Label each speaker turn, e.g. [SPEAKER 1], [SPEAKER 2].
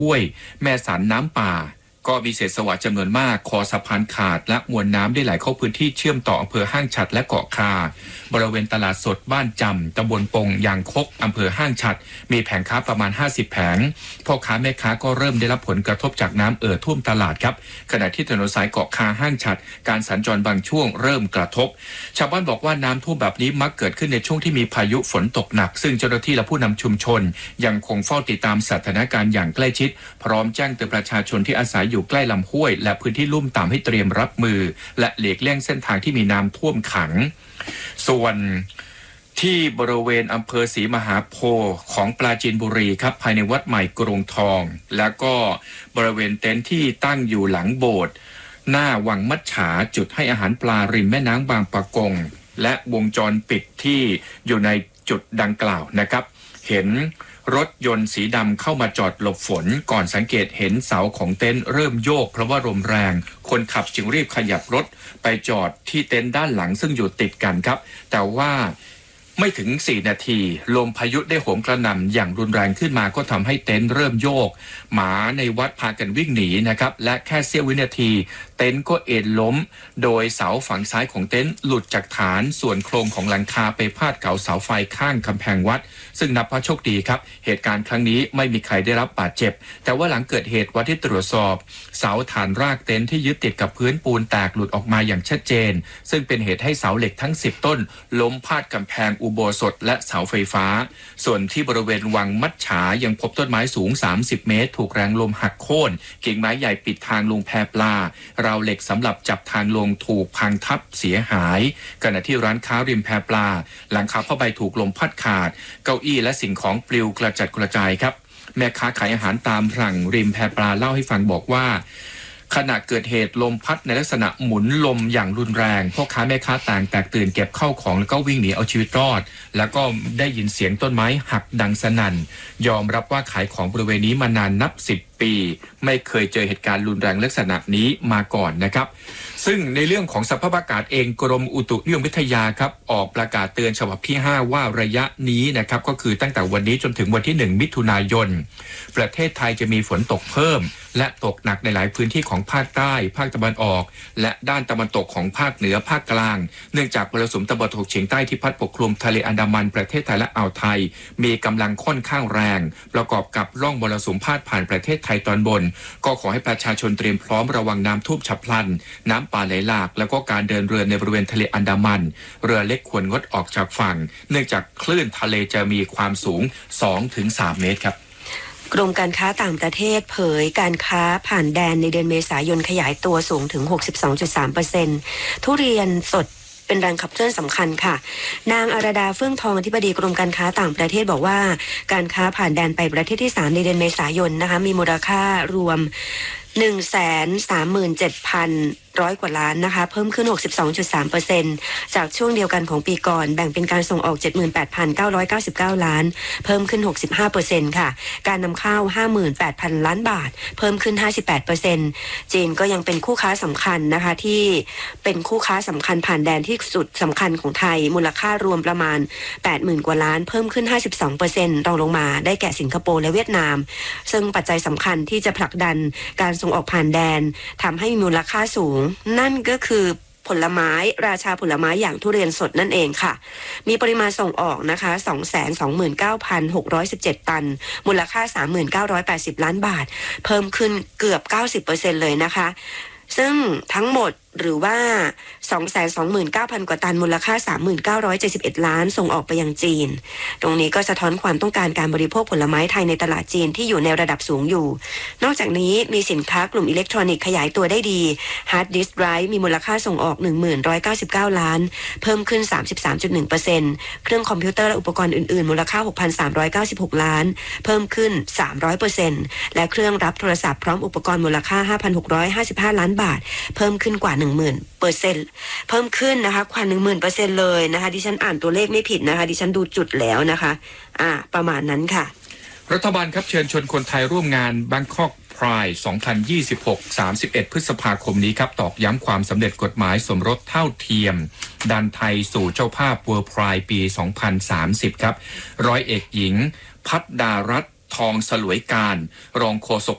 [SPEAKER 1] ห้วยแม่สันน้ำป่าก็มีเศษสวะจำนวนมากคอสะพานขาดและมวลน้ำได้ไหลเข้าพื้นที่เชื่อมต่ออำเภอห้างฉัตรและเกาะคาบริเวณตลาดสดบ้านจำตำบลปงยางคกอำเภอห้างฉัตรมีแผงค้าประมาณ50แผงพ่อค้าแม่ค้าก็เริ่มได้รับผลกระทบจากน้ำท่วมตลาดครับขณะที่ถนนสายเกาะคาห้างฉัตรการสัญจรบางช่วงเริ่มกระทบชาวบ้านบอกว่าน้ำท่วมแบบนี้มักเกิดขึ้นในช่วงที่มีพายุฝนตกหนักซึ่งเจ้าหน้าที่และผู้นำชุมชนยังคงเฝ้าติดตามสถานการณ์อย่างใกล้ชิดพร้อมแจ้งเตือนประชาชนที่อาศัยอยู่ใกล้ลำห้วยและพื้นที่ลุ่มต่ำให้เตรียมรับมือและหลีกเลี่ยงเส้นทางที่มีน้ำท่วมขังส่วนที่บริเวณอำเภอศรีมหาโพธิ์ของปราจีนบุรีครับภายในวัดใหม่กรุงทองแล้วก็บริเวณเต็นท์ที่ตั้งอยู่หลังโบสถ์หน้าวังมัจฉาจุดให้อาหารปลาริมแม่น้ำบางปะกงและวงจรปิดที่อยู่ในจุดดังกล่าวนะครับเห็นรถยนต์สีดำเข้ามาจอดหลบฝนก่อนสังเกตเห็นเสาของเต็นท์เริ่มโยกเพราะว่าลมแรงคนขับจึงรีบขยับรถไปจอดที่เต็นท์ด้านหลังซึ่งอยู่ติดกันครับแต่ว่าไม่ถึง4นาทีลมพายุได้โหมกระหน่ำอย่างรุนแรงขึ้นมาก็ทำให้เต็นท์เริ่มโยกหมาในวัดพากันวิ่งหนีนะครับและแค่เสี้ยววินาทีเต็นท์ก็เอ็นล้มโดยเสาฝั่งซ้ายของเต็นท์หลุดจากฐานส่วนโครงของหลังคาไปพาดเสาเสาไฟข้างกำแพงวัดซึ่งนับว่าโชคดีครับเหตุการณ์ครั้งนี้ไม่มีใครได้รับบาดเจ็บแต่ว่าหลังเกิดเหตุวัดที่ตรวจสอบเสาฐานรากเต็นท์ที่ยึดติดกับพื้นปูนแตกหลุดออกมาอย่างชัดเจนซึ่งเป็นเหตุให้เสาเหล็กทั้ง10ต้นล้มพาดกำแพงอุโบสถและเสาไฟฟ้าส่วนที่บริเวณวังมัจฉายังพบต้นไม้สูง30เมตรถูกแรงลมหักโค่นกิ่งไม้ใหญ่ปิดทางลงแพปลาราวเหล็กสำหรับจับทางลงถูกพังทับเสียหายขณะที่ร้านค้าริมแพปลาหลังคาผ้าใบถูกลมพัดขาดเก้าอี้และสิ่งของปลิวกระจัดกระจายครับแม่ค้าขายอาหารตามสั่งริมแพปลาเล่าให้ฟังบอกว่าขณะเกิดเหตุลมพัดในลักษณะหมุนลมอย่างรุนแรงพ่อค้าแม่ค้าต่างแตกตื่นเก็บเข้าของแล้วก็วิ่งหนีเอาชีวิตรอดแล้วก็ได้ยินเสียงต้นไม้หักดังสนั่นยอมรับว่าขายของบริเวณนี้มานานนับ10ปีไม่เคยเจอเหตุการณ์รุนแรงลักษณะนี้มาก่อนนะครับซึ่งในเรื่องของสภาพอากาศเองกรมอุตุนิยมวิทยาครับออกประกาศเตือนฉบับที่5ว่าระยะนี้นะครับก็คือตั้งแต่วันนี้จนถึงวันที่1มิถุนายนประเทศไทยจะมีฝนตกเพิ่มและตกหนักในหลายพื้นที่ของภาคใต้ภาคตะวันออกและด้านตะวันตกของภาคเหนือภาคกลางเนื่องจากมรสุมตะวันตกเฉียงใต้ที่พัดปกคลุมทะเลอันดามันประเทศไทยและอ่าวไทยมีกำลังค่อนข้างแรงประกอบกับร่องมรสุมพาดผ่านประเทศไทยตอนบนก็ขอให้ประชาชนเตรียมพร้อมระวังน้ำท่วมฉับพลันน้ำป่าไหลหลากแล้วก็การเดินเรือในบริเวณทะเลอันดามันเรือเล็กควรงดออกจากฝั่งเนื่องจากคลื่นทะเลจะมีความสูง 2-3 เมตรครับ
[SPEAKER 2] กรมการค้าต่างประเทศเผยการค้าผ่านแดนในเดือนเมษายนขยายตัวสูงถึง 62.3% ทุเรียนสดเป็นแรงขับเคลื่อนสำคัญค่ะนางอรดาเฟื่องทองอธิบดีกรมการค้าต่างประเทศบอกว่าการค้าผ่านแดนไปประเทศที่3ในเดือนเมษายนนะคะมีมูลค่ารวม 137,100 กว่าล้านนะคะเพิ่มขึ้น 62.3% จากช่วงเดียวกันของปีก่อนแบ่งเป็นการส่งออก 78,999 ล้านเพิ่มขึ้น 65% ค่ะการนำเข้า 58,000 ล้านบาทเพิ่มขึ้น 58% จีนก็ยังเป็นคู่ค้าสำคัญนะคะที่เป็นคู่ค้าสำคัญผ่านแดนที่สุดสำคัญของไทยมูลค่ารวมประมาณ 80,000 กว่าล้านเพิ่มขึ้น 52% รองลงมาได้แก่สิงคโปร์และเวียดนามซึ่งปัจจัยสำคัญที่จะผลักดันการส่งออกผ่านแดนทำให้มีมูลค่าสูงนั่นก็คือผลไม้ราชาผลไม้อย่างทุเรียนสดนั่นเองค่ะมีปริมาณส่งออกนะคะ 229,617 ตันมูลค่า 39,980 ล้านบาทเพิ่มขึ้นเกือบ 90% เลยนะคะซึ่งทั้งหมดหรือว่า 229,000 กว่าตันมูลค่า 39,771 ล้านส่งออกไปยังจีนตรงนี้ก็สะท้อนความต้องการการบริโภคผลไม้ไทยในตลาดจีนที่อยู่ในระดับสูงอยู่นอกจากนี้มีสินค้ากลุ่มอิเล็กทรอนิกส์ขยายตัวได้ดีฮาร์ดดิสก์ไดรฟ์มีมูลค่าส่งออก 11,199 ล้านเพิ่มขึ้น 33.1% เครื่องคอมพิวเตอร์และอุปกรณ์อื่นๆมูลค่า 6,396 ล้านเพิ่มขึ้น 300% และเครื่องรับโทรศัพท์พร้อมอุปกรณ์มูลค่า 5,655 ล้านบาทเพิ่มขึ้นกว่า10,000%เพิ่มขึ้นนะคะกว่า 10,000% เลยนะคะดิฉันอ่านตัวเลขไม่ผิดนะคะดิฉันดูจุดแล้วนะคะประมาณนั้นค่ะ
[SPEAKER 1] รัฐบาลครับเชิญชวนคนไทยร่วมงาน Bangkok Pride 2026 31 พฤษภาคมนี้ครับตอกย้ำความสำเร็จกฎหมายสมรสเท่าเทียมดันไทยสู่เจ้าภาพ World Pride ปี 2030 ครับร้อยเอกหญิงพัฒดารัตน์ทองสลวยการรองโฆษก